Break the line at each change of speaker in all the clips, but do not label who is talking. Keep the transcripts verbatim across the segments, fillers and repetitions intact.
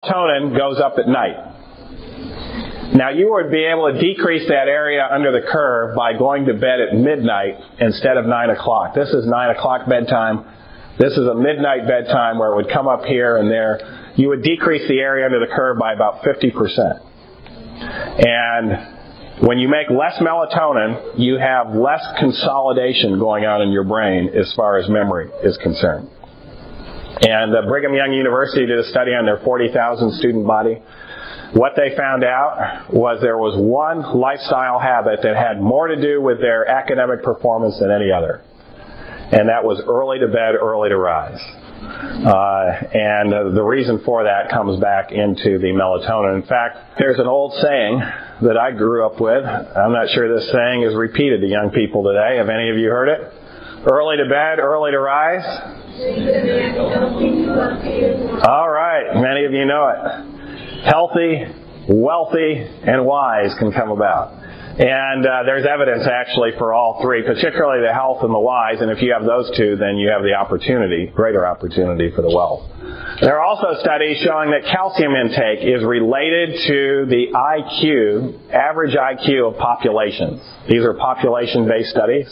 melatonin goes up at night. Now, you would be able to decrease that area under the curve by going to bed at midnight instead of nine o'clock. This is nine o'clock bedtime. This is a midnight bedtime where it would come up here and there. You would decrease the area under the curve by about fifty percent. And when you make less melatonin, you have less consolidation going on in your brain as far as memory is concerned. And uh, Brigham Young University did a study on their forty thousand student body. What they found out was there was one lifestyle habit that had more to do with their academic performance than any other. And that was early to bed, early to rise. Uh, and uh, the reason for that comes back into the melatonin. In fact, there's an old saying that I grew up with. I'm not sure this saying is repeated to young people today. Have any of you heard it? Early to bed, early to rise? All right, many of you know it. Healthy, wealthy, and wise can come about. And uh, there's evidence actually for all three, particularly the health and the wise. And if you have those two, then you have the opportunity, greater opportunity for the wealth. There are also studies showing that calcium intake is related to the I Q, average I Q of populations. These are population-based studies.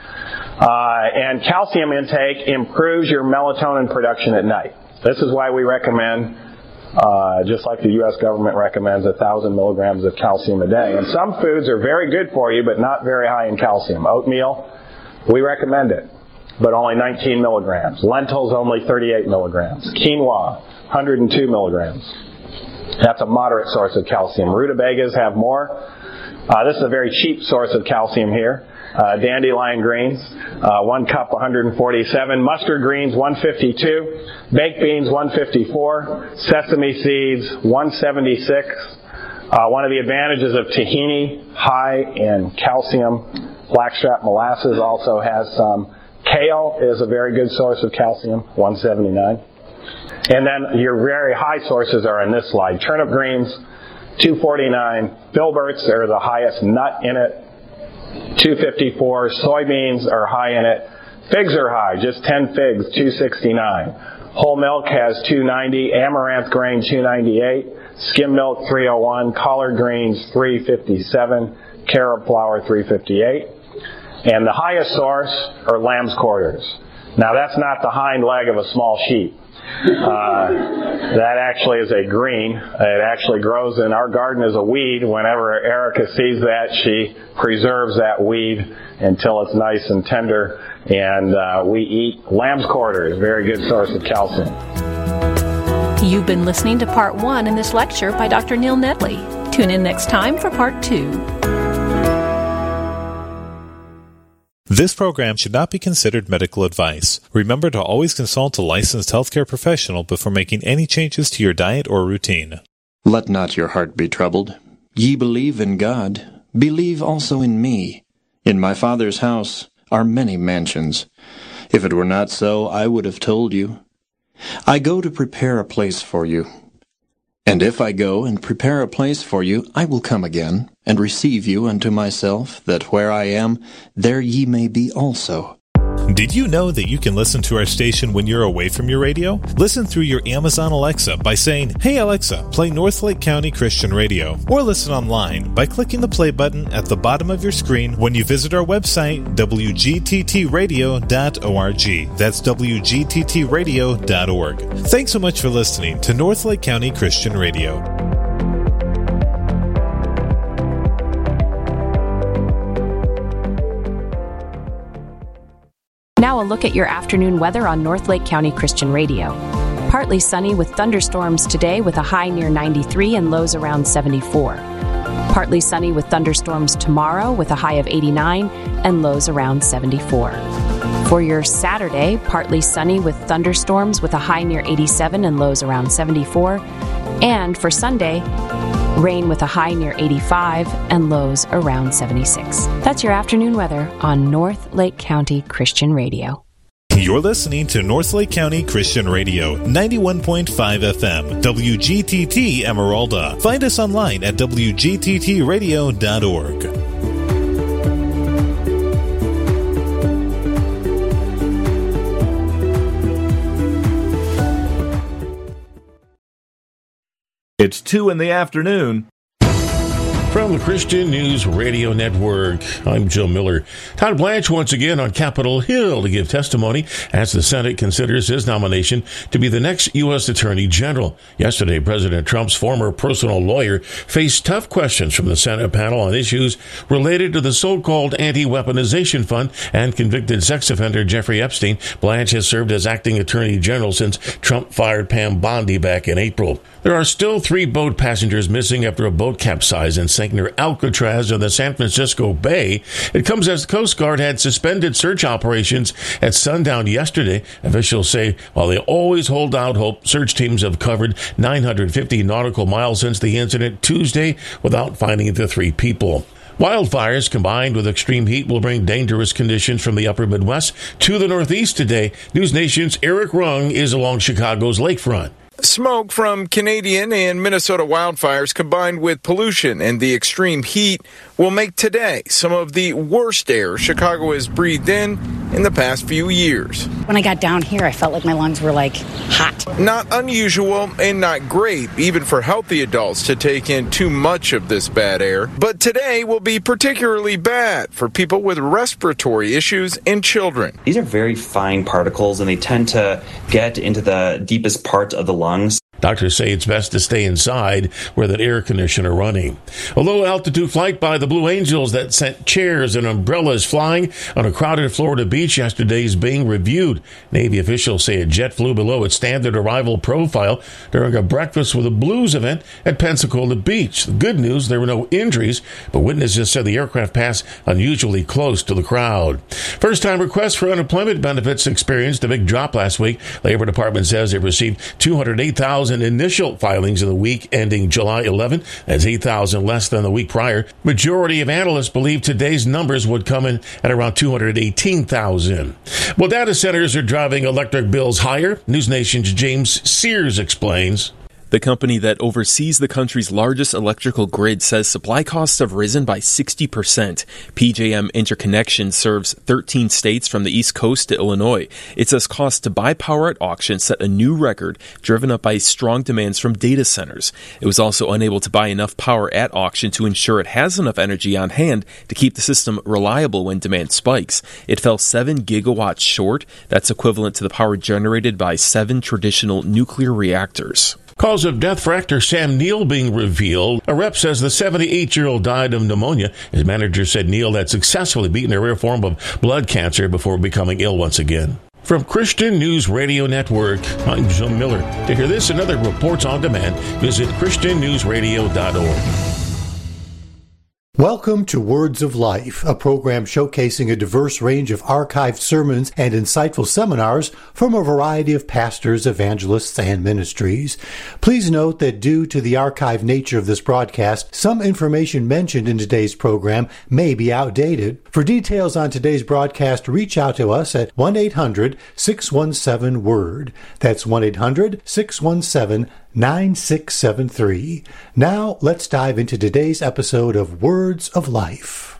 Uh, and calcium intake improves your melatonin production at night. This is why we recommend Uh, just like the U S government recommends, one thousand milligrams of calcium a day. And some foods are very good for you, but not very high in calcium. Oatmeal, we recommend it, but only nineteen milligrams. Lentils, only thirty-eight milligrams. Quinoa, one hundred two milligrams. That's a moderate source of calcium. Rutabagas have more. Uh, this is a very cheap source of calcium here. Uh, dandelion greens, uh, one cup, one hundred forty-seven. Mustard greens, one hundred fifty-two. Baked beans, one hundred fifty-four. Sesame seeds, one hundred seventy-six. Uh, one of the advantages of tahini, high in calcium. Blackstrap molasses also has some. Kale is a very good source of calcium, one hundred seventy-nine. And then your very high sources are in this slide. Turnip greens, two hundred forty-nine. Filberts are the highest nut in it, two hundred fifty-four. Soybeans are high in it. Figs are high, just ten figs, two hundred sixty-nine. Whole milk has two hundred ninety. Amaranth grain, two hundred ninety-eight. Skim milk, three hundred one. Collard greens, three hundred fifty-seven. Carob flour, three hundred fifty-eight. And the highest source are lamb's quarters. Now, that's not the hind leg of a small sheep. Uh, that actually is a green. It actually grows in our garden as a weed. Whenever Erica sees that, she preserves that weed until it's nice and tender. And uh, we eat lamb's quarters, very good source of calcium.
You've been listening to part one in this lecture by Doctor Neil Nedley. Tune in next time for part two.
This program should not be considered medical advice. Remember to always consult a licensed healthcare professional before making any changes to your diet or routine.
Let not your heart be troubled. Ye believe in God, believe also in me. In my Father's house are many mansions. If it were not so, I would have told you. I go to prepare a place for you. And if I go and prepare a place for you, I will come again, and receive you unto myself, that where I am, there ye may be also.
Did you know that you can listen to our station when you're away from your radio? Listen through your Amazon Alexa by saying, "Hey Alexa, play Northlake County Christian Radio." Or listen online by clicking the play button at the bottom of your screen when you visit our website, w g t t radio dot org. That's w g t t radio dot org. Thanks so much for listening to Northlake County Christian Radio.
Now a look at your afternoon weather on Northlake County Christian Radio. Partly sunny with thunderstorms today with a high near ninety-three and lows around seventy-four. Partly sunny with thunderstorms tomorrow with a high of eighty-nine and lows around seventy-four. For your Saturday, partly sunny with thunderstorms with a high near eighty-seven and lows around seventy-four. And for Sunday, rain with a high near eighty-five and lows around seventy-six. That's your afternoon weather on Northlake County Christian Radio.
You're listening to Northlake County Christian Radio, ninety-one point five F M, W G T T Emeralda. Find us online at w g t t radio dot org.
It's two in the afternoon.
From the Christian News Radio Network, I'm Joe Miller. Todd Blanche once again on Capitol Hill to give testimony as the Senate considers his nomination to be the next U S Attorney General. Yesterday, President Trump's former personal lawyer faced tough questions from the Senate panel on issues related to the so-called anti-weaponization fund and convicted sex offender Jeffrey Epstein. Blanche has served as acting Attorney General since Trump fired Pam Bondi back in April. There are still three boat passengers missing after a boat capsized and sank near Alcatraz in the San Francisco Bay. It comes as the Coast Guard had suspended search operations at sundown yesterday. Officials say while they always hold out hope, search teams have covered nine hundred fifty nautical miles since the incident Tuesday without finding the three people. Wildfires combined with extreme heat will bring dangerous conditions from the upper Midwest to the Northeast today. News Nation's Eric Rung is along Chicago's lakefront.
Smoke from Canadian and Minnesota wildfires combined with pollution and the extreme heat will make today some of the worst air Chicago has breathed in in the past few years.
When I got down here, I felt like my lungs were like hot.
Not unusual and not great, even for healthy adults, to take in too much of this bad air. But today will be particularly bad for people with respiratory issues and children.
These are very fine particles and they tend to get into the deepest part of the lungs.
Doctors say it's best to stay inside with an air conditioner running. A low-altitude flight by the Blue Angels that sent chairs and umbrellas flying on a crowded Florida beach yesterday is being reviewed. Navy officials say a jet flew below its standard arrival profile during a Breakfast with the Blues event at Pensacola Beach. The good news, there were no injuries, but witnesses said the aircraft passed unusually close to the crowd. First-time requests for unemployment benefits experienced a big drop last week. Labor Department says it received two hundred eight thousand initial filings in the week ending July eleventh. That's eight thousand less than the week prior. Majority of analysts believe today's numbers would come in at around two hundred eighteen thousand. Well, data centers are driving electric bills higher. News Nation's James Sears explains.
The company that oversees the country's largest electrical grid says supply costs have risen by sixty percent. P J M Interconnection serves thirteen states from the East Coast to Illinois. It says costs to buy power at auction set a new record, driven up by strong demands from data centers. It was also unable to buy enough power at auction to ensure it has enough energy on hand to keep the system reliable when demand spikes. It fell seven gigawatts short. That's equivalent to the power generated by seven traditional nuclear reactors.
Cause of death for actor Sam Neill being revealed. A rep says the seventy-eight-year-old died of pneumonia. His manager said Neill had successfully beaten a rare form of blood cancer before becoming ill once again. From Christian News Radio Network, I'm Joe Miller. To hear this and other reports on demand, visit christian news radio dot org.
Welcome to Words of Life, a program showcasing a diverse range of archived sermons and insightful seminars from a variety of pastors, evangelists, and ministries. Please note that due to the archived nature of this broadcast, some information mentioned in today's program may be outdated. For details on today's broadcast, reach out to us at one eight hundred six one seven word. That's one eight hundred six one seven nine six seven three. Now, let's dive into today's episode of Words of Life.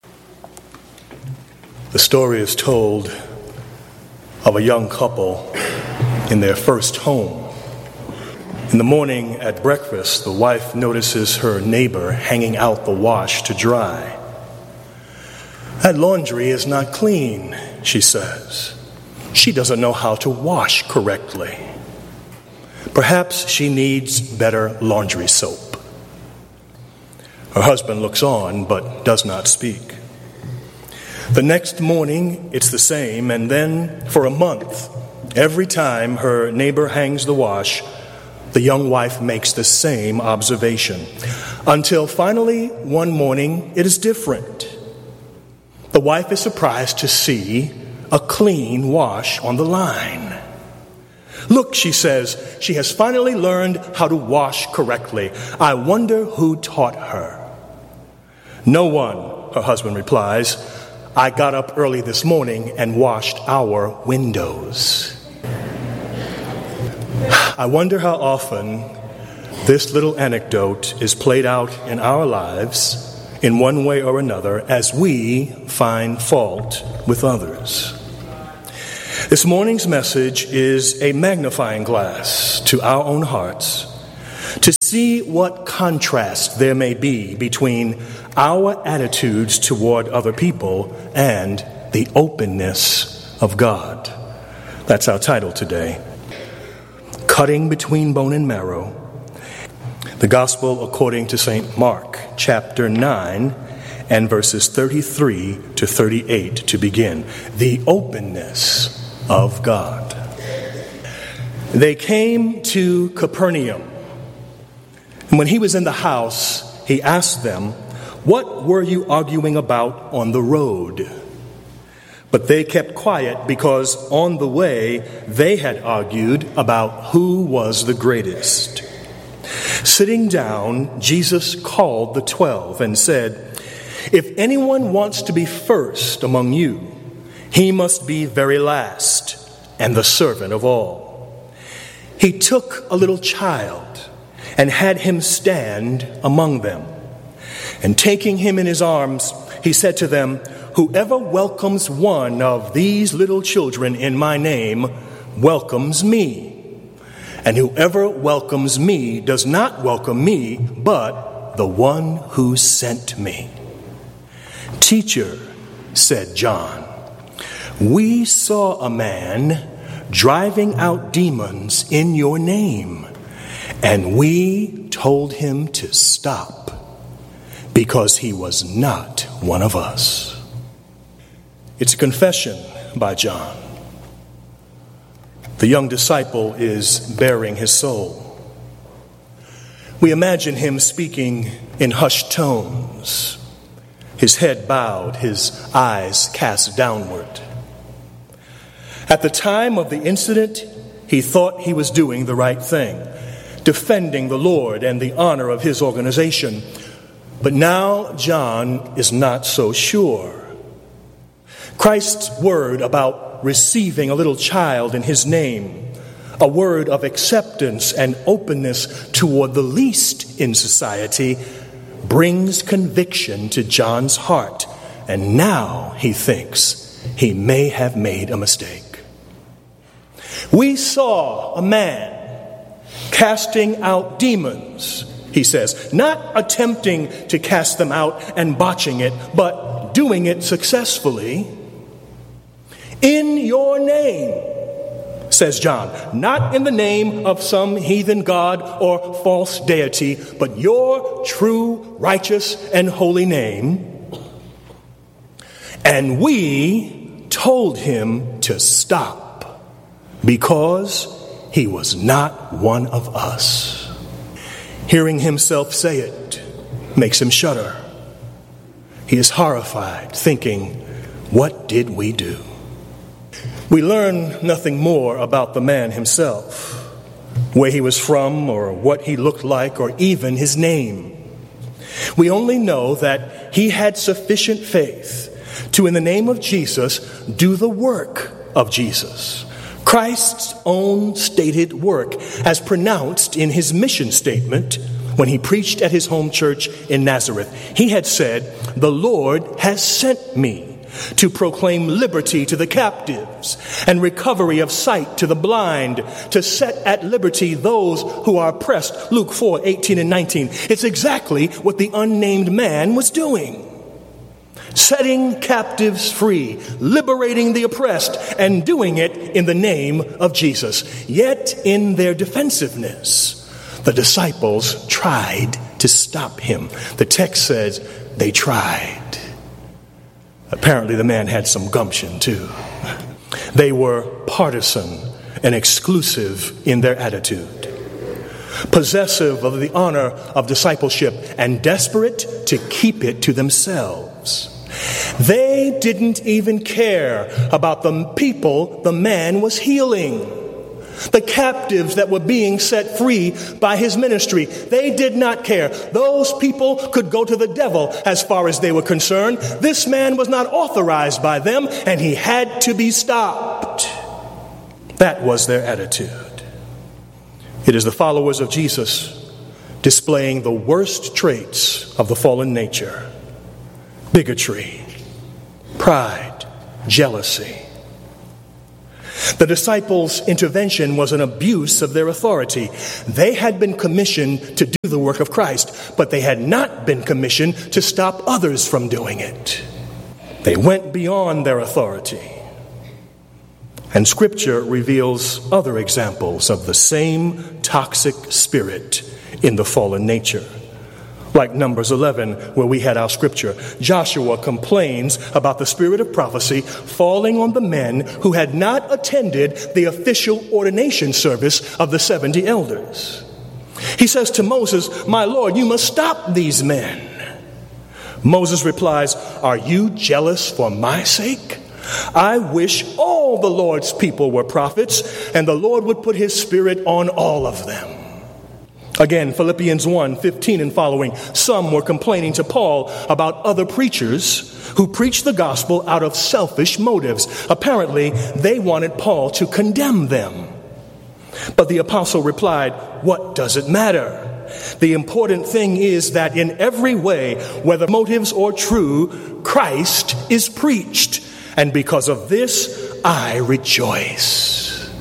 The story is told of a young couple in their first home. In the morning at breakfast, the wife notices her neighbor hanging out the wash to dry. "That laundry is not clean," she says. "She doesn't know how to wash correctly. Perhaps she needs better laundry soap." Her husband looks on but does not speak. The next morning, it's the same, and then for a month, every time her neighbor hangs the wash, the young wife makes the same observation, until finally, one morning, it is different. The wife is surprised to see a clean wash on the line. "Look," she says, "she has finally learned how to wash correctly. I wonder who taught her." "No one," her husband replies. "I got up early this morning and washed our windows." I wonder how often this little anecdote is played out in our lives in one way or another as we find fault with others. This morning's message is a magnifying glass to our own hearts to see what contrast there may be between our attitudes toward other people and the openness of God. That's our title today. Cutting Between Bone and Marrow. The Gospel according to Saint Mark, chapter nine, and verses thirty-three to thirty-eight to begin. The openness of God. They came to Capernaum. And when he was in the house, he asked them, "What were you arguing about on the road?" But they kept quiet because on the way they had argued about who was the greatest. Sitting down, Jesus called the twelve and said, "If anyone wants to be first among you, he must be very last and the servant of all." He took a little child and had him stand among them. And taking him in his arms, he said to them, "Whoever welcomes one of these little children in my name welcomes me. And whoever welcomes me does not welcome me, but the one who sent me." "Teacher," said John, "we saw a man driving out demons in your name, and we told him to stop because he was not one of us." It's a confession by John. The young disciple is bearing his soul. We imagine him speaking in hushed tones, his head bowed, his eyes cast downward. At the time of the incident, he thought he was doing the right thing, defending the Lord and the honor of his organization. But now John is not so sure. Christ's word about receiving a little child in his name, a word of acceptance and openness toward the least in society, brings conviction to John's heart. And now he thinks he may have made a mistake. "We saw a man casting out demons," he says, "not attempting to cast them out and botching it, but doing it successfully. In your name," says John, "not in the name of some heathen god or false deity, but your true, righteous, and holy name. And we told him to stop because he was not one of us." Hearing himself say it makes him shudder. He is horrified, thinking, what did we do? We learn nothing more about the man himself, where he was from or what he looked like or even his name. We only know that he had sufficient faith to, in the name of Jesus, do the work of Jesus. Christ's own stated work, as pronounced in his mission statement when he preached at his home church in Nazareth. He had said, "The Lord has sent me to proclaim liberty to the captives and recovery of sight to the blind, to set at liberty those who are oppressed." Luke four, eighteen and nineteen. It's exactly what the unnamed man was doing. Setting captives free, liberating the oppressed, and doing it in the name of Jesus. Yet in their defensiveness, the disciples tried to stop him. The text says they tried. Apparently the man had some gumption too. They were partisan and exclusive in their attitude, possessive of the honor of discipleship and desperate to keep it to themselves. They didn't even care about the people the man was healing, the captives that were being set free by his ministry. They did not care. Those people could go to the devil as far as they were concerned. This man was not authorized by them, and he had to be stopped. That was their attitude. It is the followers of Jesus displaying the worst traits of the fallen nature: bigotry, pride, jealousy. The disciples' intervention was an abuse of their authority. They had been commissioned to do the work of Christ, but they had not been commissioned to stop others from doing it. They went beyond their authority. And Scripture reveals other examples of the same toxic spirit in the fallen nature. Like Numbers eleven, where we had our scripture, Joshua complains about the spirit of prophecy falling on the men who had not attended the official ordination service of the seventy elders. He says to Moses, "My Lord, you must stop these men." Moses replies, "Are you jealous for my sake? I wish all the Lord's people were prophets, and the Lord would put his spirit on all of them." Again, Philippians one fifteen and following, some were complaining to Paul about other preachers who preached the gospel out of selfish motives. Apparently, they wanted Paul to condemn them. But the apostle replied, "What does it matter? The important thing is that in every way, whether motives or true, Christ is preached. And because of this, I rejoice."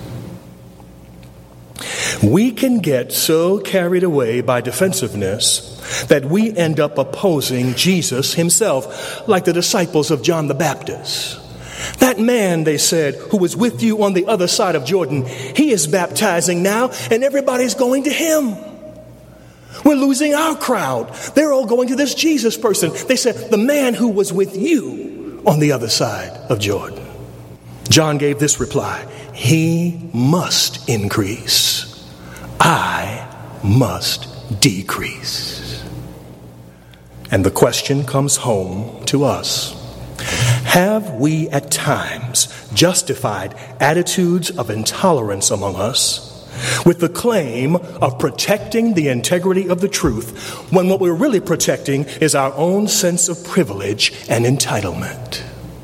We can get so carried away by defensiveness that we end up opposing Jesus himself, like the disciples of John the Baptist. That man, they said, who was with you on the other side of Jordan, he is baptizing now, and everybody's going to him. We're losing our crowd. They're all going to this Jesus person. They said, the man who was with you on the other side of Jordan. John gave this reply, "He must increase. I must decrease." And the question comes home to us. Have we at times justified attitudes of intolerance among us with the claim of protecting the integrity of the truth, when what we're really protecting is our own sense of privilege and entitlement?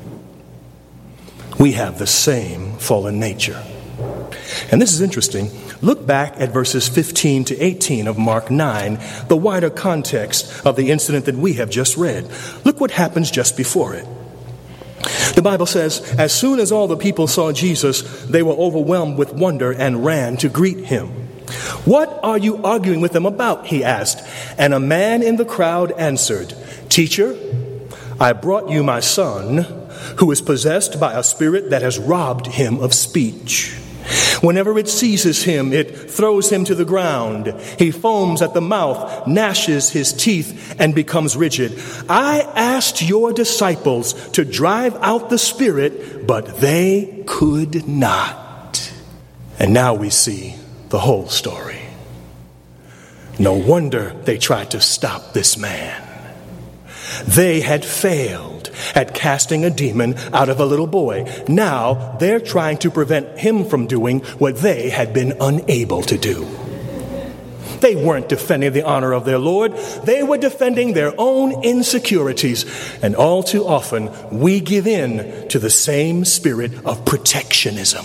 We have the same fallen nature. And this is interesting. Look back at verses fifteen to eighteen of Mark nine, the wider context of the incident that we have just read. Look what happens just before it. The Bible says, "As soon as all the people saw Jesus, they were overwhelmed with wonder and ran to greet him. 'What are you arguing with them about?' he asked. And a man in the crowd answered, 'Teacher, I brought you my son, who is possessed by a spirit that has robbed him of speech. Whenever it seizes him, it throws him to the ground. He foams at the mouth, gnashes his teeth, and becomes rigid. I asked your disciples to drive out the spirit, but they could not.'" And now we see the whole story. No wonder they tried to stop this man. They had failed at casting a demon out of a little boy. Now they're trying to prevent him from doing what they had been unable to do. They weren't defending the honor of their Lord. They were defending their own insecurities. And all too often, we give in to the same spirit of protectionism.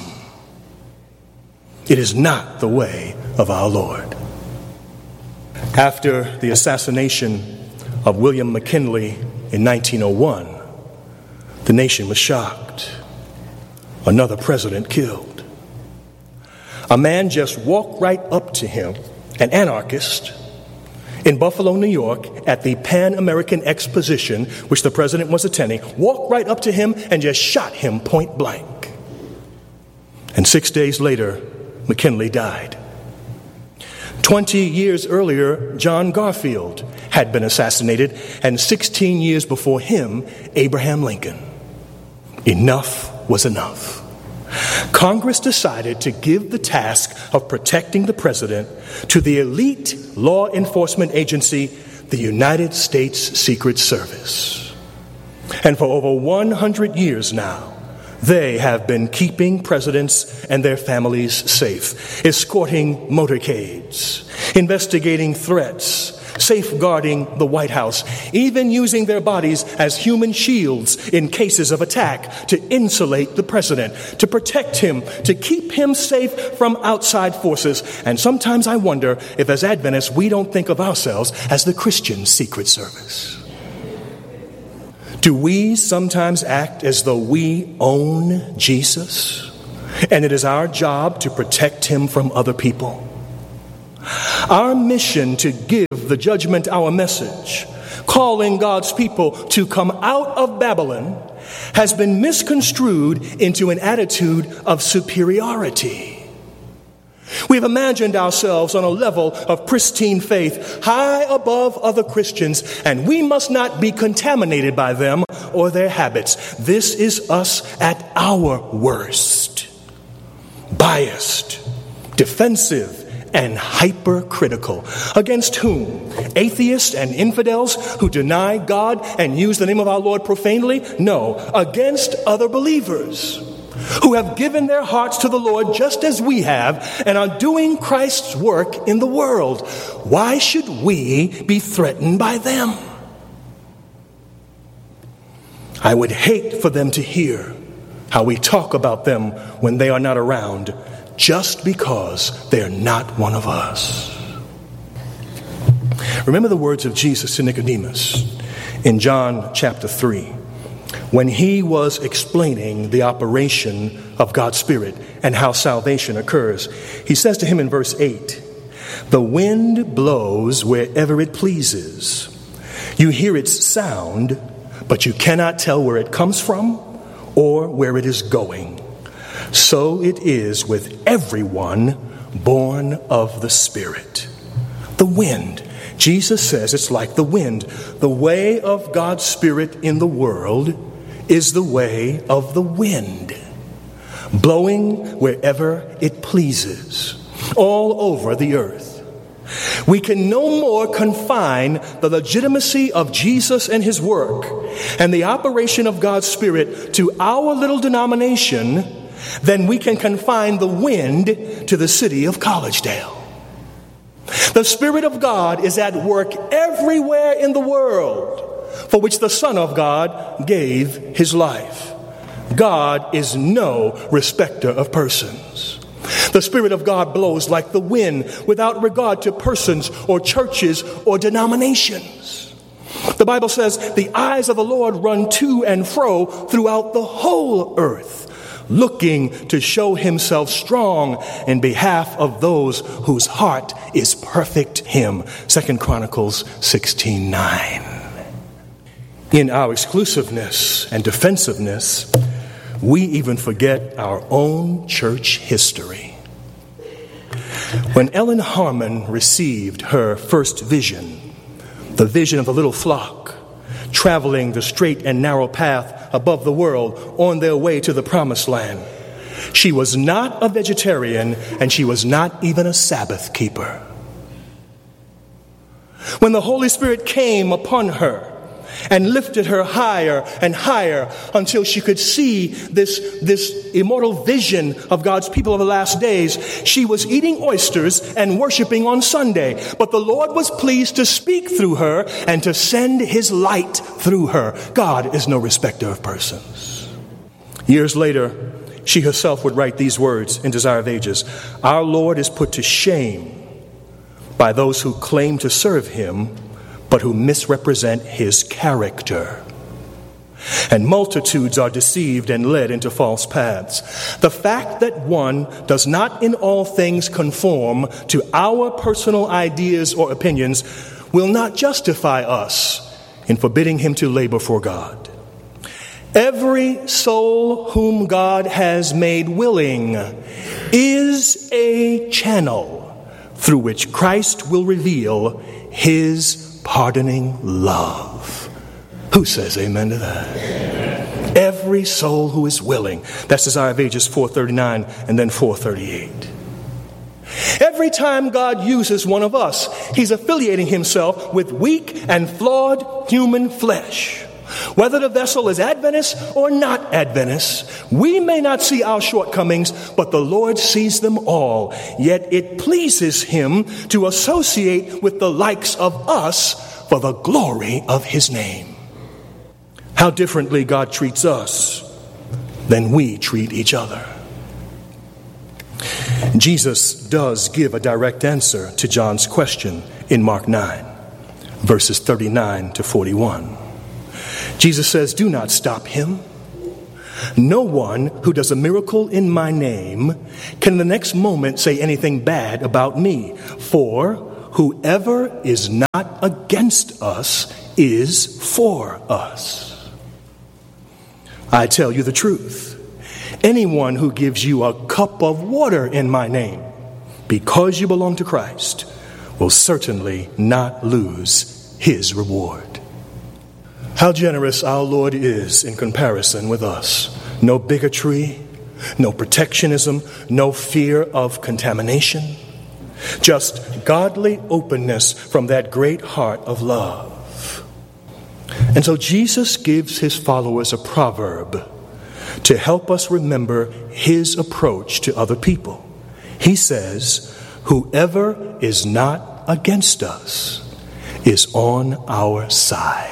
It is not the way of our Lord. After the assassination of William McKinley in nineteen oh one, the nation was shocked. Another president killed. A man just walked right up to him, an anarchist, in Buffalo, New York, at the Pan American Exposition, which the president was attending, walked right up to him and just shot him point blank. And six days later, McKinley died. Twenty years earlier, John Garfield had been assassinated, and sixteen years before him, Abraham Lincoln. Enough was enough. Congress decided to give the task of protecting the president to the elite law enforcement agency, the United States Secret Service. And for over one hundred years now, they have been keeping presidents and their families safe, escorting motorcades, investigating threats, safeguarding the White House, even using their bodies as human shields in cases of attack to insulate the president, to protect him, to keep him safe from outside forces. And sometimes I wonder if as Adventists we don't think of ourselves as the Christian Secret Service. Do we sometimes act as though we own Jesus and it is our job to protect him from other people. Our mission to give the judgment hour message, calling God's people to come out of Babylon, has been misconstrued into an attitude of superiority. We've imagined ourselves on a level of pristine faith high above other Christians, and we must not be contaminated by them or their habits. This is us at our worst. Biased, defensive, and hypercritical. Against whom? Atheists and infidels who deny God and use the name of our Lord profanely? No, against other believers who have given their hearts to the Lord just as we have and are doing Christ's work in the world. Why should we be threatened by them? I would hate for them to hear how we talk about them when they are not around, just because they're not one of us. Remember the words of Jesus to Nicodemus in John chapter three, when he was explaining the operation of God's Spirit and how salvation occurs. He says to him in verse eight, "The wind blows wherever it pleases. You hear its sound, but you cannot tell where it comes from or where it is going. So it is with everyone born of the Spirit." The wind. Jesus says it's like the wind. The way of God's Spirit in the world is the way of the wind, blowing wherever it pleases, all over the earth. We can no more confine the legitimacy of Jesus and his work and the operation of God's Spirit to our little denomination than we can confine the wind to the city of Collegedale. The Spirit of God is at work everywhere in the world for which the Son of God gave his life. God is no respecter of persons. The Spirit of God blows like the wind without regard to persons or churches or denominations. The Bible says the eyes of the Lord run to and fro throughout the whole earth, looking to show himself strong in behalf of those whose heart is perfect him. Second Chronicles sixteen nine. In our exclusiveness and defensiveness, we even forget our own church history. When Ellen Harmon received her first vision, the vision of the little flock traveling the straight and narrow path above the world on their way to the promised land, she was not a vegetarian and she was not even a Sabbath keeper. When the Holy Spirit came upon her and lifted her higher and higher until she could see this, this immortal vision of God's people of the last days, she was eating oysters and worshiping on Sunday. But the Lord was pleased to speak through her and to send his light through her. God is no respecter of persons. Years later, she herself would write these words in Desire of Ages: "Our Lord is put to shame by those who claim to serve him, but who misrepresent his character. And multitudes are deceived and led into false paths. The fact that one does not in all things conform to our personal ideas or opinions will not justify us in forbidding him to labor for God. Every soul whom God has made willing is a channel through which Christ will reveal his pardoning love." Who says amen to that? Amen. Every soul who is willing. That's Desire of Ages four thirty-nine and then four thirty-eight. Every time God uses one of us, he's affiliating himself with weak and flawed human flesh. Whether the vessel is Adventist or not Adventist, we may not see our shortcomings, but the Lord sees them all. Yet it pleases him to associate with the likes of us for the glory of his name. How differently God treats us than we treat each other. Jesus does give a direct answer to John's question in Mark nine, verses thirty-nine to forty-one. Jesus says, "Do not stop him, No one who does a miracle in my name can the next moment say anything bad about me. For whoever is not against us is for us. I tell you the truth. Anyone who gives you a cup of water in my name, because you belong to Christ, will certainly not lose his reward. How generous our Lord is in comparison with us. No bigotry, no protectionism, no fear of contamination. Just godly openness from that great heart of love. And so Jesus gives his followers a proverb to help us remember his approach to other people. He says, whoever is not against us is on our side.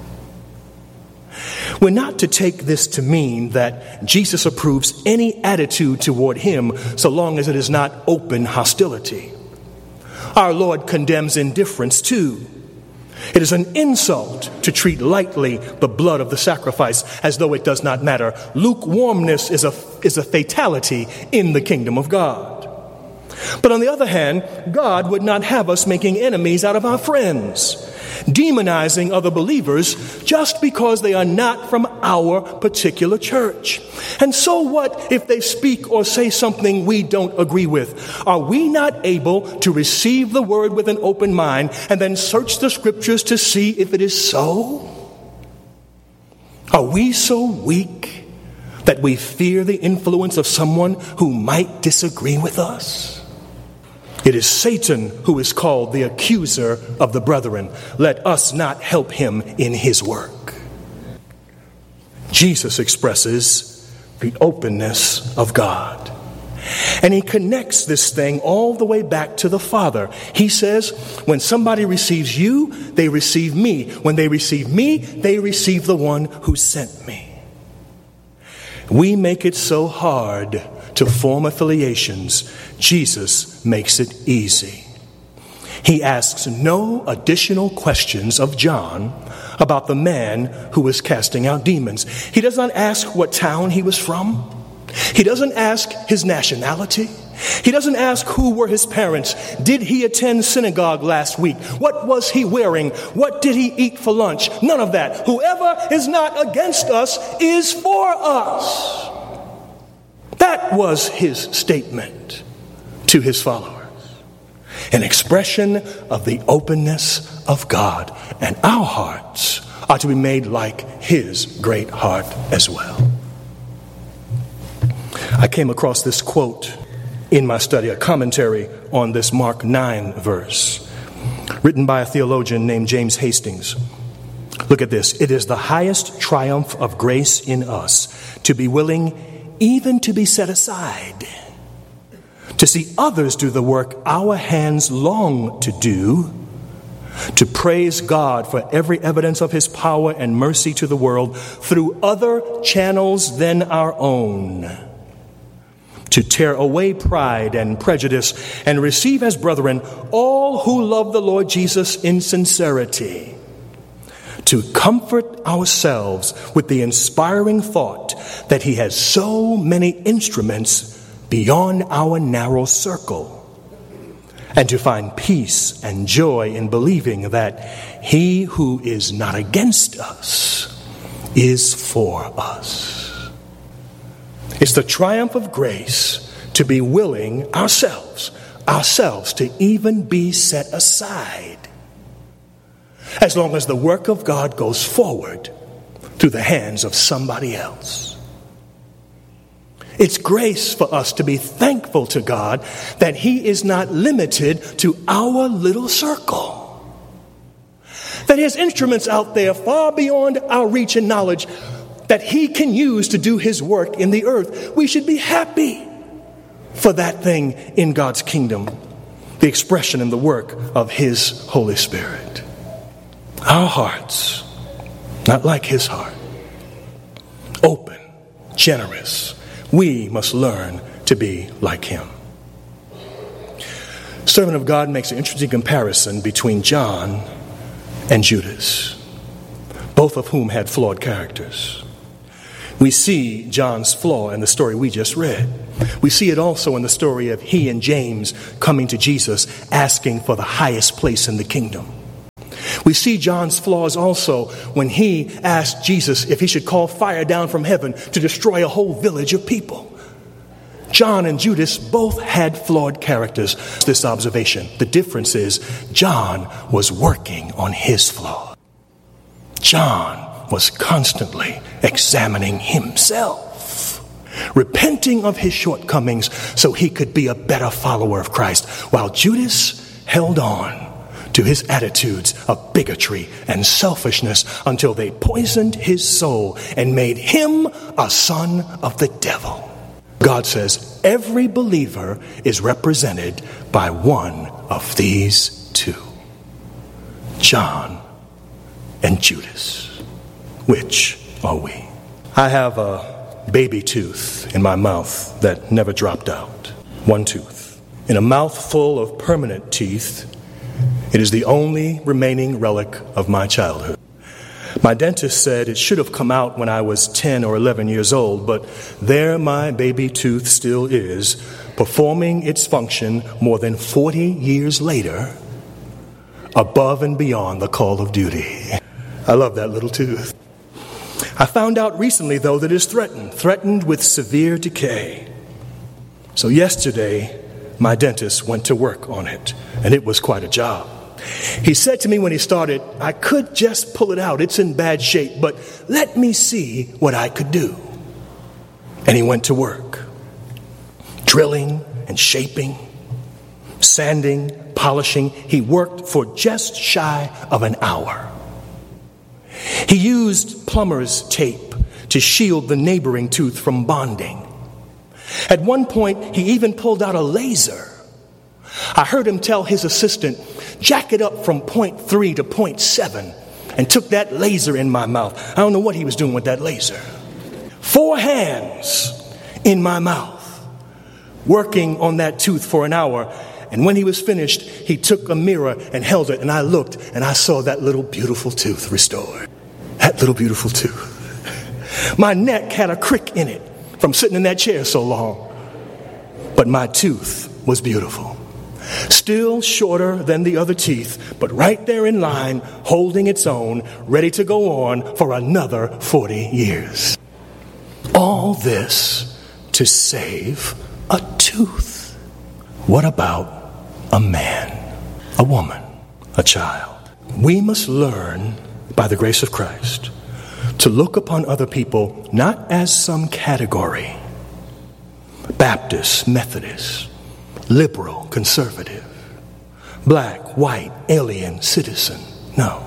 We're not to take this to mean that Jesus approves any attitude toward him so long as it is not open hostility. Our Lord condemns indifference too. It is an insult to treat lightly the blood of the sacrifice as though it does not matter. Lukewarmness is a, is a fatality in the kingdom of God. But on the other hand, God would not have us making enemies out of our friends, demonizing other believers just because they are not from our particular church. And so what if they speak or say something we don't agree with? Are we not able to receive the word with an open mind and then search the scriptures to see if it is so? Are we so weak that we fear the influence of someone who might disagree with us? It is Satan who is called the accuser of the brethren. Let us not help him in his work. Jesus expresses the openness of God. And he connects this thing all the way back to the Father. He says, when somebody receives you, they receive me. When they receive me, they receive the one who sent me. We make it so hard to form affiliations. Jesus makes it easy. He asks no additional questions of John about the man who was casting out demons. He does not ask what town he was from. He doesn't ask his nationality. He doesn't ask who were his parents. Did he attend synagogue last week? What was he wearing? What did he eat for lunch? None of that. Whoever is not against us is for us. That was his statement to his followers. An expression of the openness of God. And our hearts are to be made like his great heart as well. I came across this quote in my study, a commentary on this Mark nine verse, written by a theologian named James Hastings. Look at this. It is the highest triumph of grace in us to be willing even to be set aside, to see others do the work our hands long to do, to praise God for every evidence of his power and mercy to the world through other channels than our own, to tear away pride and prejudice and receive as brethren all who love the Lord Jesus in sincerity, to comfort ourselves with the inspiring thought that he has so many instruments beyond our narrow circle, and to find peace and joy in believing that he who is not against us is for us. It's the triumph of grace to be willing ourselves, ourselves to even be set aside, as long as the work of God goes forward through the hands of somebody else. It's grace for us to be thankful to God that he is not limited to our little circle, that he has instruments out there far beyond our reach and knowledge that he can use to do his work in the earth. We should be happy for that thing in God's kingdom, the expression and the work of his Holy Spirit. Our hearts, not like his heart, open, generous. We must learn to be like him. Servant of God makes an interesting comparison between John and Judas, both of whom had flawed characters. We see John's flaw in the story we just read. We see it also in the story of he and James coming to Jesus asking for the highest place in the kingdom. We see John's flaws also when he asked Jesus if he should call fire down from heaven to destroy a whole village of people. John and Judas both had flawed characters. This observation, the difference is John was working on his flaw. John was constantly examining himself, repenting of his shortcomings so he could be a better follower of Christ, while Judas held on to his attitudes of bigotry and selfishness until they poisoned his soul and made him a son of the devil. God says every believer is represented by one of these two, John and Judas. Which are we? I have a baby tooth in my mouth that never dropped out. One tooth. In a mouth full of permanent teeth, it is the only remaining relic of my childhood. My dentist said it should have come out when I was ten or eleven years old, but there my baby tooth still is, performing its function more than forty years later, above and beyond the call of duty. I love that little tooth. I found out recently, though, that it's threatened, threatened with severe decay. So yesterday, my dentist went to work on it, and it was quite a job. He said to me when he started, I could just pull it out. It's in bad shape, but let me see what I could do. And he went to work, drilling and shaping, sanding, polishing. He worked for just shy of an hour. He used plumber's tape to shield the neighboring tooth from bonding. At one point, he even pulled out a laser. I heard him tell his assistant, jack it up from point three to point seven, and took that laser in my mouth. I don't know what he was doing with that laser. Four hands in my mouth, working on that tooth for an hour. And when he was finished, he took a mirror and held it, and I looked, and I saw that little beautiful tooth restored. That little beautiful tooth. My neck had a crick in it from sitting in that chair so long. But my tooth was beautiful. Still shorter than the other teeth, but right there in line, holding its own, ready to go on for another forty years. All this to save a tooth. What about a man, a woman, a child? We must learn, by the grace of Christ, to look upon other people not as some category, Baptist, Methodist, liberal, conservative, black, white, alien, citizen. No.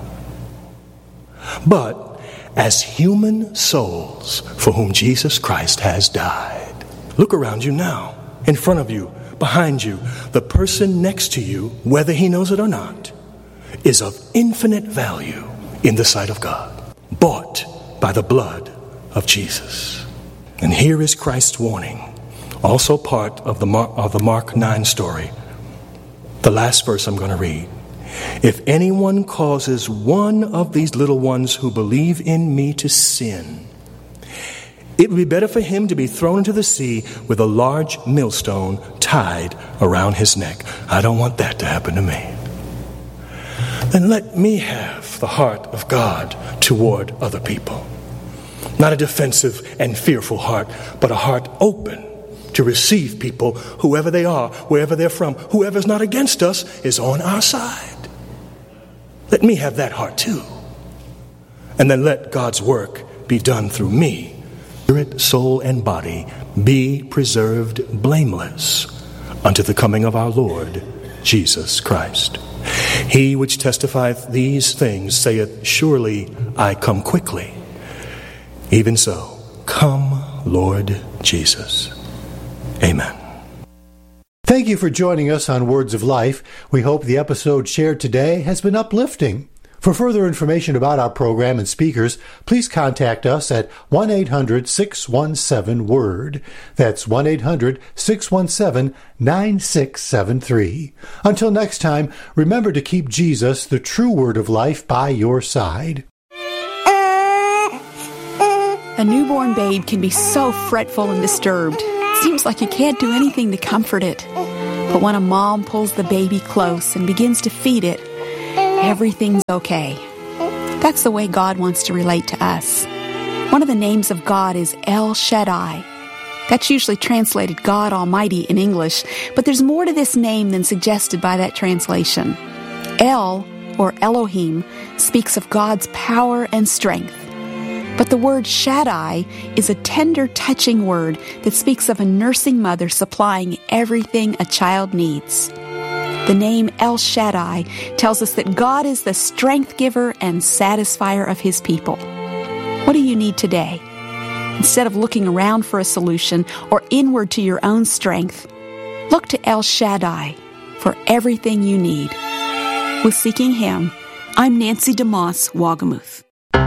But as human souls for whom Jesus Christ has died. Look around you now, in front of you, behind you. The person next to you, whether he knows it or not, is of infinite value in the sight of God, bought by the blood of Jesus. And here is Christ's warning, also part of the Mark, of the Mark nine story. The last verse I'm going to read. If anyone causes one of these little ones who believe in me to sin, it would be better for him to be thrown into the sea with a large millstone tied around his neck. I don't want that to happen to me. Then let me have the heart of God toward other people. Not a defensive and fearful heart, but a heart open to receive people, whoever they are, wherever they're from. Whoever's not against us is on our side. Let me have that heart too. And then let God's work be done through me. Spirit, soul, and body be preserved blameless unto the coming of our Lord Jesus Christ. He which testifieth these things saith, surely I come quickly. Even so, come, Lord Jesus. Amen.
Thank you for joining us on Words of Life. We hope the episode shared today has been uplifting. For further information about our program and speakers, please contact us at one eight hundred six one seven WORD. That's one eight hundred six one seven nine six seven three. Until next time, remember to keep Jesus, the true Word of Life, by your side.
A newborn babe can be so fretful and disturbed. It seems like you can't do anything to comfort it. But when a mom pulls the baby close and begins to feed it, everything's okay. That's the way God wants to relate to us. One of the names of God is El Shaddai. That's usually translated God Almighty in English, but there's more to this name than suggested by that translation. El, or Elohim, speaks of God's power and strength. But the word Shaddai is a tender, touching word that speaks of a nursing mother supplying everything a child needs. The name El Shaddai tells us that God is the strength giver and satisfier of His people. What do you need today? Instead of looking around for a solution or inward to your own strength, look to El Shaddai for everything you need. With Seeking Him, I'm Nancy DeMoss, Wagamuth.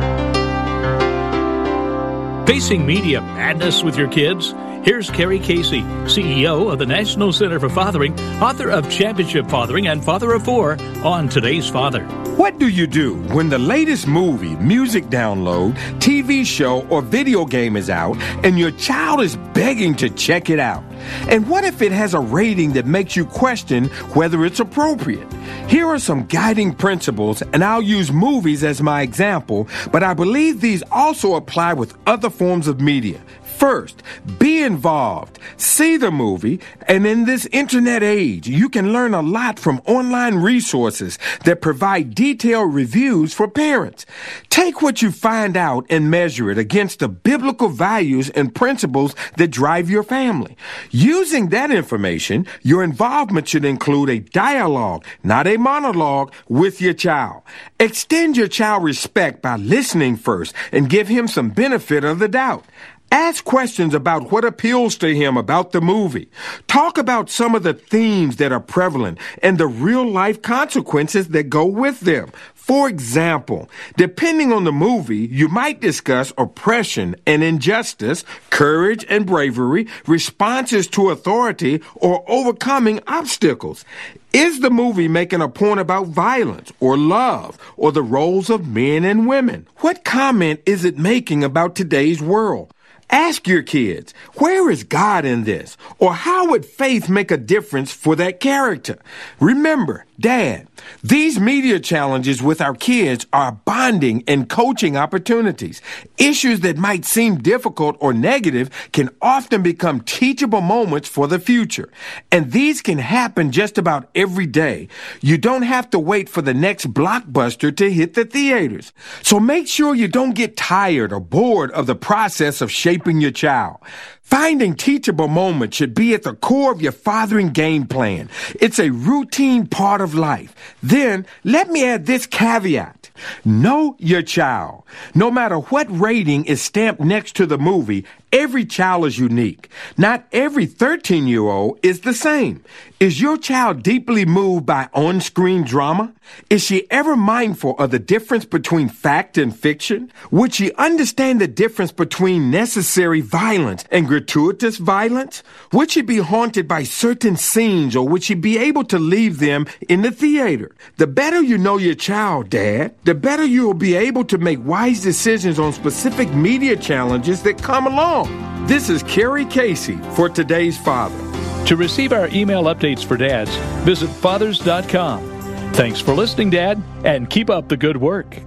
Facing media madness with your kids? Here's Carrie Casey, C E O of the National Center for Fathering, author of Championship Fathering and Father of Four, on Today's Father.
What do you do when the latest movie, music download, T V show, or video game is out and your child is begging to check it out? And what if it has a rating that makes you question whether it's appropriate? Here are some guiding principles, and I'll use movies as my example, but I believe these also apply with other forms of media. First, be involved. See the movie, and in this internet age, you can learn a lot from online resources that provide detailed reviews for parents. Take what you find out and measure it against the biblical values and principles that drive your family. Using that information, your involvement should include a dialogue, not a monologue, with your child. Extend your child respect by listening first and give him some benefit of the doubt. Ask questions about what appeals to him about the movie. Talk about some of the themes that are prevalent and the real-life consequences that go with them. For example, depending on the movie, you might discuss oppression and injustice, courage and bravery, responses to authority, or overcoming obstacles. Is the movie making a point about violence or love or the roles of men and women? What comment is it making about today's world? Ask your kids, where is God in this? Or how would faith make a difference for that character? Remember, Dad, these media challenges with our kids are bonding and coaching opportunities. Issues that might seem difficult or negative can often become teachable moments for the future. And these can happen just about every day. You don't have to wait for the next blockbuster to hit the theaters. So make sure you don't get tired or bored of the process of shaping your child. Finding teachable moments should be at the core of your fathering game plan. It's a routine part of life. Then, let me add this caveat. Know your child. No matter what rating is stamped next to the movie, every child is unique. Not every thirteen-year-old is the same. Is your child deeply moved by on-screen drama? Is she ever mindful of the difference between fact and fiction? Would she understand the difference between necessary violence and gratuitous violence? Would she be haunted by certain scenes, or would she be able to leave them in the theater? The better you know your child, Dad, the better you will be able to make wise decisions on specific media challenges that come along. This is Carrie Casey for Today's Father.
To receive our email updates for dads, visit fathers dot com. Thanks for listening, Dad, and keep up the good work.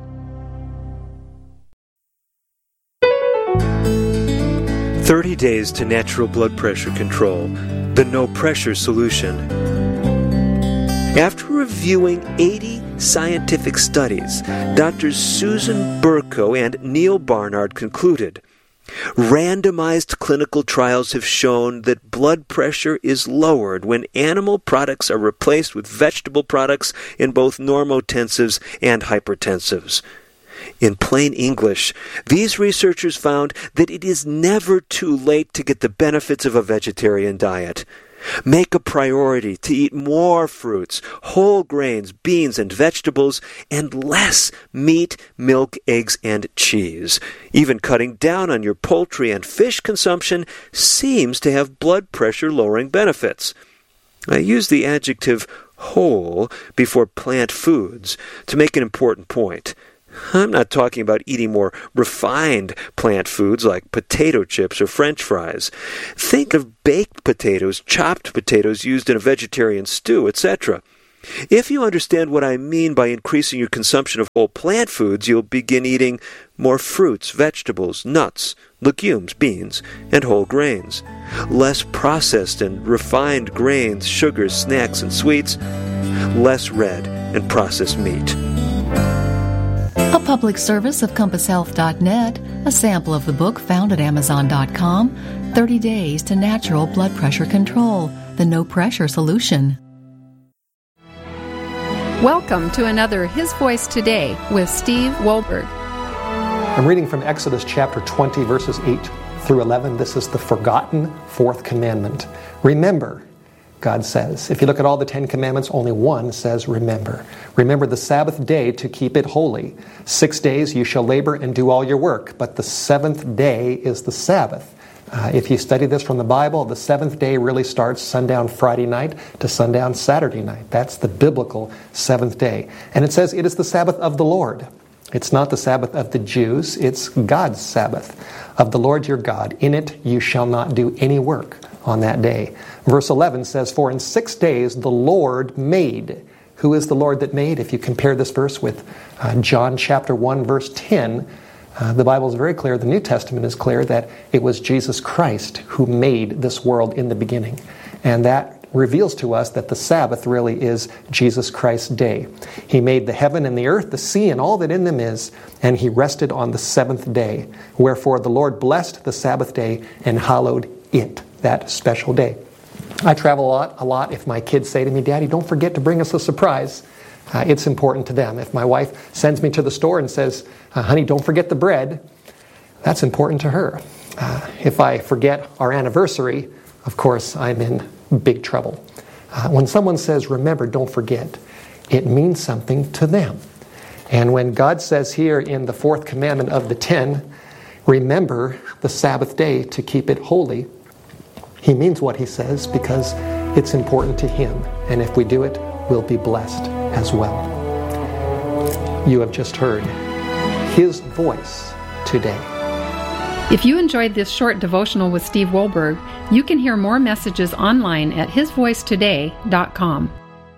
thirty days to natural blood pressure control, the no pressure solution. After reviewing eighty scientific studies, Doctors Susan Burko and Neil Barnard concluded, randomized clinical trials have shown that blood pressure is lowered when animal products are replaced with vegetable products in both normotensives and hypertensives. In plain English, these researchers found that it is never too late to get the benefits of a vegetarian diet. Make a priority to eat more fruits, whole grains, beans, and vegetables, and less meat, milk, eggs, and cheese. Even cutting down on your poultry and fish consumption seems to have blood pressure lowering benefits. I use the adjective whole before plant foods to make an important point. I'm not talking about eating more refined plant foods like potato chips or French fries. Think of baked potatoes, chopped potatoes used in a vegetarian stew, et cetera. If you understand what I mean by increasing your consumption of whole plant foods, you'll begin eating more fruits, vegetables, nuts, legumes, beans, and whole grains. Less processed and refined grains, sugars, snacks, and sweets. Less red and processed meat.
A public service of compass health dot net, a sample of the book found at amazon dot com, thirty days to Natural Blood Pressure Control, the No Pressure Solution.
Welcome to another His Voice Today with Steve Wohlberg.
I'm reading from Exodus chapter twenty, verses eight through eleven. This is the forgotten fourth commandment. Remember, God says. If you look at all the Ten Commandments, only one says remember. Remember the Sabbath day to keep it holy. Six days you shall labor and do all your work, but the seventh day is the Sabbath. Uh, if you study this from the Bible, the seventh day really starts sundown Friday night to sundown Saturday night. That's the biblical seventh day. And it says it is the Sabbath of the Lord. It's not the Sabbath of the Jews. It's God's Sabbath of the Lord your God. In it you shall not do any work on that day. Verse eleven says, for in six days the Lord made. Who is the Lord that made? If you compare this verse with uh, John chapter one, verse ten, Uh, the Bible is very clear, the New Testament is clear, that it was Jesus Christ who made this world in the beginning. And that reveals to us that the Sabbath really is Jesus Christ's day. He made the heaven and the earth, the sea, and all that in them is, and He rested on the seventh day. Wherefore the Lord blessed the Sabbath day and hallowed it, that special day. I travel a lot, a lot. If my kids say to me, Daddy, don't forget to bring us a surprise, Uh, it's important to them. If my wife sends me to the store and says, uh, honey, don't forget the bread, that's important to her. Uh, if I forget our anniversary, of course, I'm in big trouble. Uh, when someone says, remember, don't forget, it means something to them. And when God says here in the fourth commandment of the ten, remember the Sabbath day to keep it holy, He means what He says because it's important to Him. And if we do it, we'll be blessed as well. You have just heard His Voice Today.
If you enjoyed this short devotional with Steve Wohlberg, you can hear more messages online at his voice today dot com.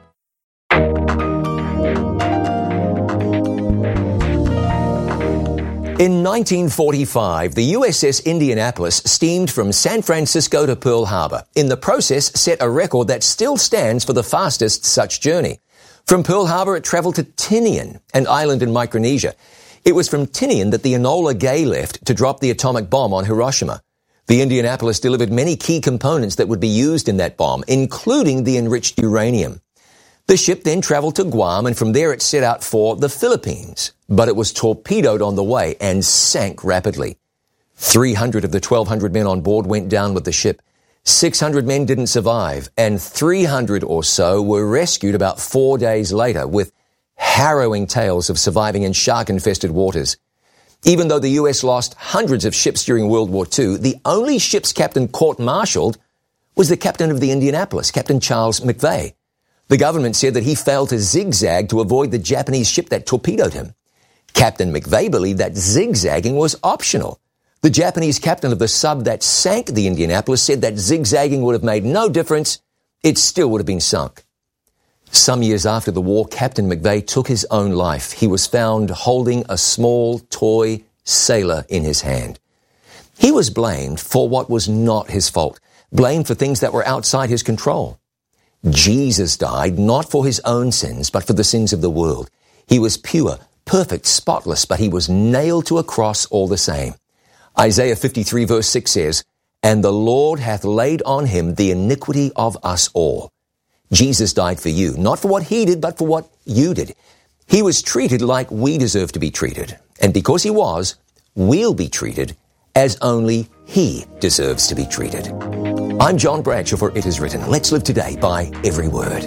In nineteen forty-five, the U S S Indianapolis steamed from San Francisco to Pearl Harbor. In the process, set a record that still stands for the fastest such journey. From Pearl Harbor, it traveled to Tinian, an island in Micronesia. It was from Tinian that the Enola Gay left to drop the atomic bomb on Hiroshima. The Indianapolis delivered many key components that would be used in that bomb, including the enriched uranium. The ship then traveled to Guam, and from there it set out for the Philippines. But it was torpedoed on the way and sank rapidly. three hundred of the twelve hundred men on board went down with the ship. six hundred men didn't survive, and three hundred or so were rescued about four days later, with harrowing tales of surviving in shark-infested waters. Even though the U S lost hundreds of ships during World War Two, the only ship's captain court-martialed was the captain of the Indianapolis, Captain Charles McVeigh. The government said that he failed to zigzag to avoid the Japanese ship that torpedoed him. Captain McVeigh believed that zigzagging was optional. The Japanese captain of the sub that sank the Indianapolis said that zigzagging would have made no difference. It still would have been sunk. Some years after the war, Captain McVeigh took his own life. He was found holding a small toy sailor in his hand. He was blamed for what was not his fault, blamed for things that were outside his control. Jesus died not for his own sins, but for the sins of the world. He was pure, perfect, spotless, but he was nailed to a cross all the same. Isaiah fifty-three verse six says, and the Lord hath laid on him the iniquity of us all. Jesus died for you, not for what he did, but for what you did. He was treated like we deserve to be treated. And because he was, we'll be treated as only he deserves to be treated. I'm John Bradshaw for It Is Written. Let's live today by every word.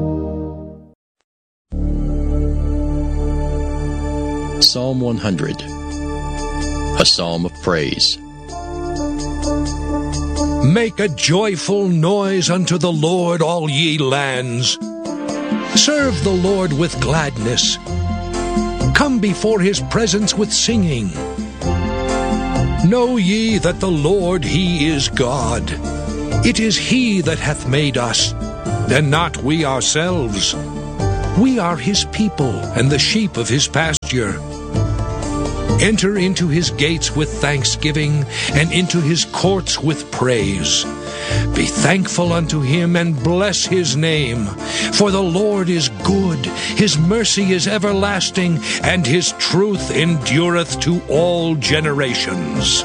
Psalm one hundred, a psalm of praise.
Make a joyful noise unto the Lord, all ye lands. Serve the Lord with gladness. Come come before his presence with singing. Know ye that the Lord, he is God. It is he that hath made us, and not we ourselves. We are his people, and the sheep of his pasture. Enter into his gates with thanksgiving, and into his courts with praise. Be thankful unto him, and bless his name. For the Lord is good, his mercy is everlasting, and his truth endureth to all generations.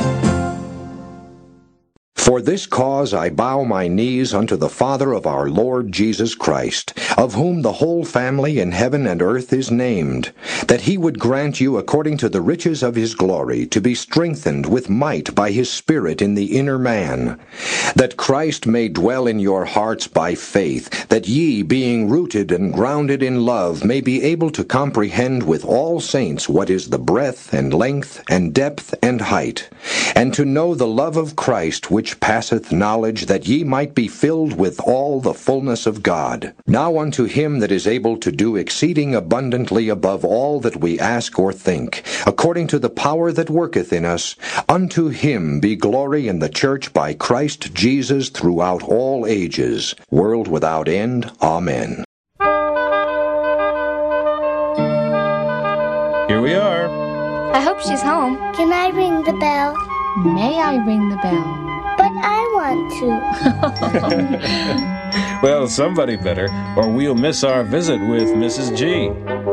For this cause I bow my knees unto the Father of our Lord Jesus Christ, of whom the whole family in heaven and earth is named, that he would grant you according to the riches of his glory to be strengthened with might by his Spirit in the inner man, that Christ may dwell in your hearts by faith, that ye, being rooted and grounded in love, may be able to comprehend with all saints what is the breadth and length and depth and height, and to know the love of Christ which passeth knowledge, that ye might be filled with all the fullness of God. Now unto him that is able to do exceeding abundantly above all that we ask or think, according to the power that worketh in us, unto him be glory in the church by Christ Jesus throughout all ages, world without end. Amen.
Here we are.
I hope she's home.
Can I ring the bell?
May I ring the bell?
But I want
to. Well, somebody better, or we'll miss our visit with Missus G.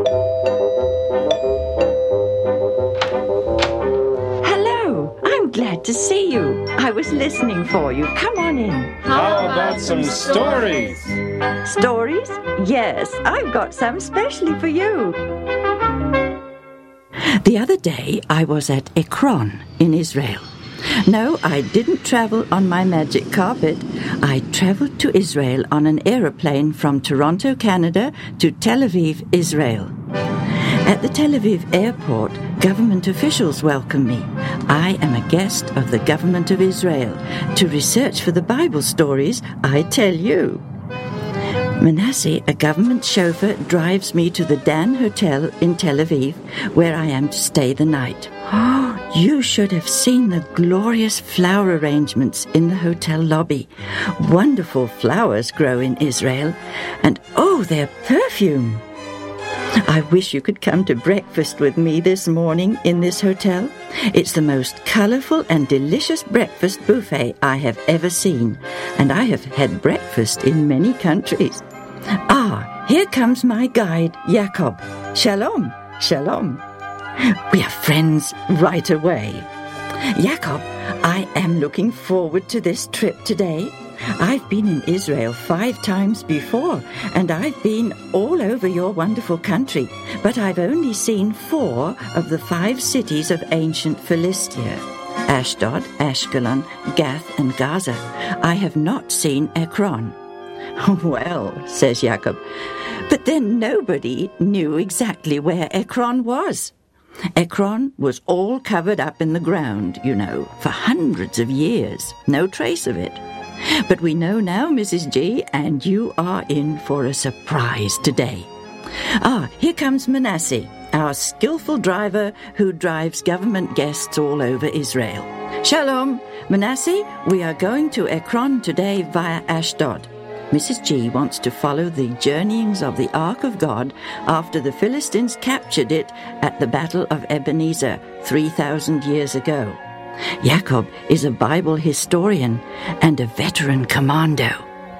Hello, I'm glad to see you. I was listening for you. Come on in.
How about some stories?
Stories? Yes, I've got some specially for you. The other day I was at Ekron in Israel. No, I didn't travel on my magic carpet. I traveled to Israel on an aeroplane from Toronto, Canada to Tel Aviv, Israel. At the Tel Aviv airport, government officials welcome me. I am a guest of the government of Israel to research for the Bible stories I tell you. Manasseh, a government chauffeur, drives me to the Dan Hotel in Tel Aviv, where I am to stay the night. Oh, you should have seen the glorious flower arrangements in the hotel lobby. Wonderful flowers grow in Israel, and oh, their perfume! I wish you could come to breakfast with me this morning in this hotel. It's the most colorful and delicious breakfast buffet I have ever seen, and I have had breakfast in many countries. Ah, here comes my guide, Jacob. Shalom, shalom. We are friends right away. Jacob, I am looking forward to this trip today. I've been in Israel five times before, and I've been all over your wonderful country, but I've only seen four of the five cities of ancient Philistia: Ashdod, Ashkelon, Gath, and Gaza. I have not seen Ekron. Well, says Jacob, but then nobody knew exactly where Ekron was. Ekron was all covered up in the ground, you know, for hundreds of years. No trace of it. But we know now, Missus G, and you are in for a surprise today. Ah, here comes Manasseh, our skillful driver who drives government guests all over Israel. Shalom, Manasseh, we are going to Ekron today via Ashdod. Missus G wants to follow the journeyings of the Ark of God after the Philistines captured it at the Battle of Ebenezer three thousand years ago. Jacob is a Bible historian and a veteran commando.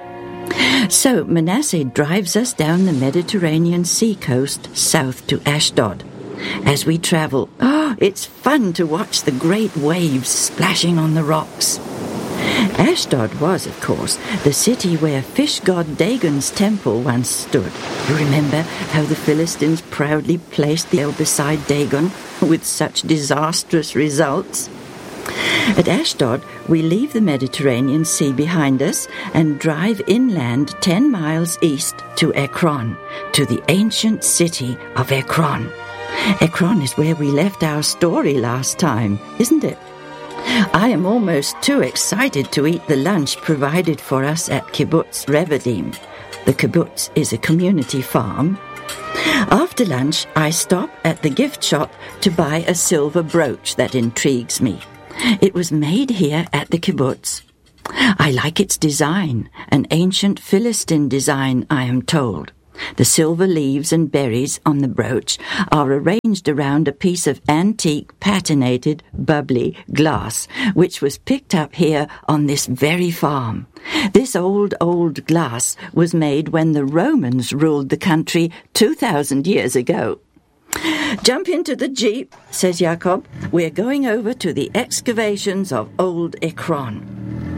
So Manasseh drives us down the Mediterranean sea coast south to Ashdod. As we travel, oh, it's fun to watch the great waves splashing on the rocks. Ashdod was, of course, the city where fish god Dagon's temple once stood. You remember how the Philistines proudly placed the El beside Dagon with such disastrous results? At Ashdod, we leave the Mediterranean Sea behind us and drive inland ten miles east to Ekron, to the ancient city of Ekron. Ekron is where we left our story last time, isn't it? I am almost too excited to eat the lunch provided for us at Kibbutz Revadim. The kibbutz is a community farm. After lunch, I stop at the gift shop to buy a silver brooch that intrigues me. It was made here at the kibbutz. I like its design, an ancient Philistine design, I am told. The silver leaves and berries on the brooch are arranged around a piece of antique patinated, bubbly glass, which was picked up here on this very farm. This old, old glass was made when the Romans ruled the country two thousand years ago. Jump into the jeep, says Jacob. We're going over to the excavations of Old Ekron.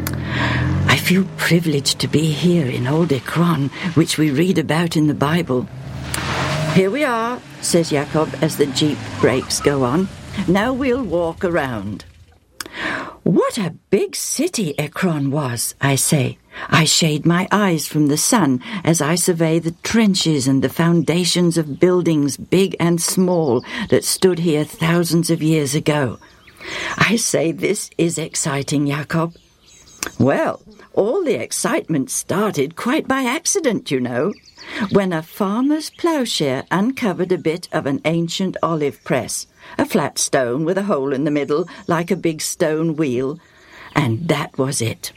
I feel privileged to be here in Old Ekron, which we read about in the Bible. Here we are, says Jacob as the jeep brakes go on. Now we'll walk around. What a big city Ekron was, I say. I shade my eyes from the sun as I survey the trenches and the foundations of buildings big and small that stood here thousands of years ago. I say this is exciting, Jacob. Well, all the excitement started quite by accident, you know, when a farmer's ploughshare uncovered a bit of an ancient olive press, a flat stone with a hole in the middle like a big stone wheel, and that was it.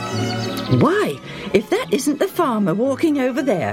Why, if that isn't the farmer walking over there?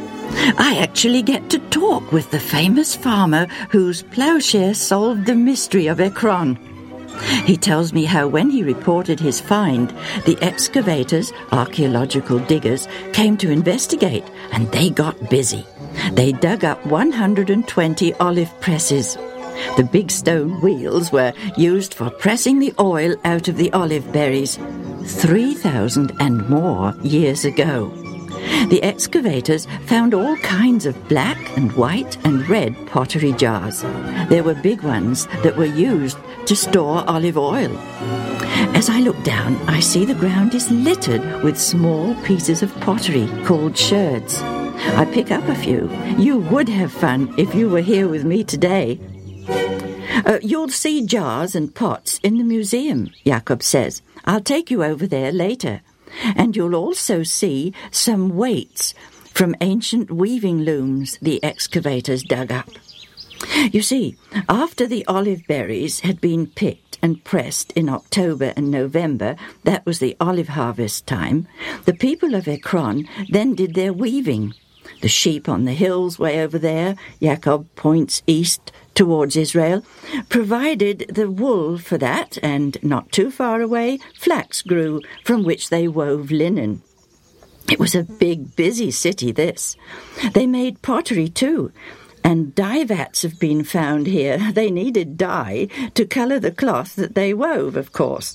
I actually get to talk with the famous farmer whose ploughshare solved the mystery of Ekron. He tells me how when he reported his find, the excavators, archaeological diggers, came to investigate, and they got busy. They dug up one hundred twenty olive presses. The big stone wheels were used for pressing the oil out of the olive berries three thousand and more years ago. The excavators found all kinds of black and white and red pottery jars. There were big ones that were used to store olive oil. As I look down, I see the ground is littered with small pieces of pottery called sherds. I pick up a few. You would have fun if you were here with me today. Uh, you'll see jars and pots in the museum, Jacob says. I'll take you over there later. And you'll also see some weights from ancient weaving looms the excavators dug up. You see, after the olive berries had been picked and pressed in October and November, that was the olive harvest time, the people of Ekron then did their weaving. The sheep on the hills way over there, Jacob points east towards Israel, provided the wool for that, and not too far away, flax grew from which they wove linen. It was a big, busy city, this. They made pottery too, and dye vats have been found here. They needed dye to colour the cloth that they wove, of course.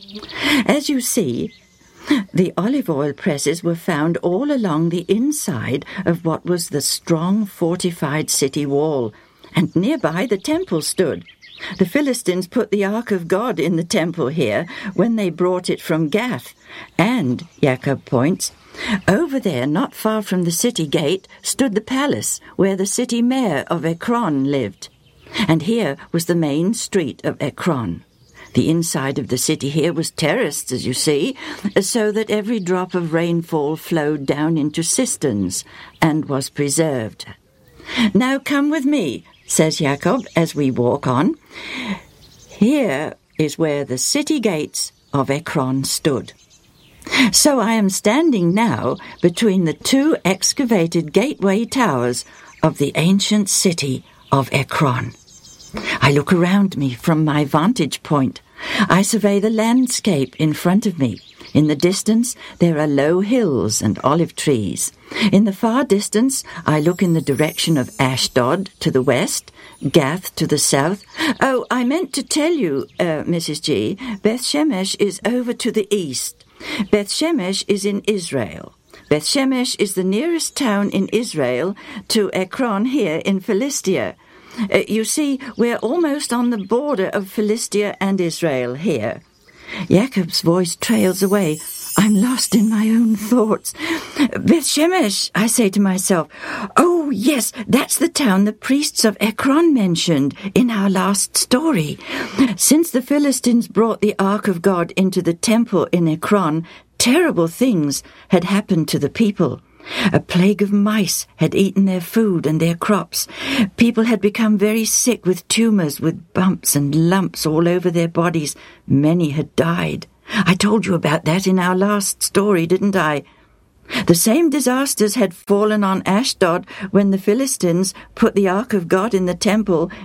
As you see, the olive oil presses were found all along the inside of what was the strong fortified city wall, and nearby the temple stood. The Philistines put the Ark of God in the temple here when they brought it from Gath. And, Jacob points, over there, not far from the city gate, stood the palace where the city mayor of Ekron lived. And here was the main street of Ekron. The inside of the city here was terraced, as you see, so that every drop of rainfall flowed down into cisterns and was preserved. Now come with me, says Jacob as we walk on. Here is where the city gates of Ekron stood. So I am standing now between the two excavated gateway towers of the ancient city of Ekron. I look around me from my vantage point. I survey the landscape in front of me. In the distance, there are low hills and olive trees. In the far distance, I look in the direction of Ashdod to the west, Gath to the south. Oh, I meant to tell you, uh, Missus G, Beth Shemesh is over to the east. Beth Shemesh is in Israel. Beth Shemesh is the nearest town in Israel to Ekron here in Philistia. Uh, you see, we're almost on the border of Philistia and Israel here. Jacob's voice trails away. I'm lost in my own thoughts. Beth Shemesh, I say to myself. Oh, yes, that's the town the priests of Ekron mentioned in our last story. Since the Philistines brought the Ark of God into the temple in Ekron, terrible things had happened to the people. A plague of mice had eaten their food and their crops. People had become very sick with tumours, with bumps and lumps all over their bodies. Many had died. I told you about that in our last story, didn't I? The same disasters had fallen on Ashdod when the Philistines put the Ark of God in the temple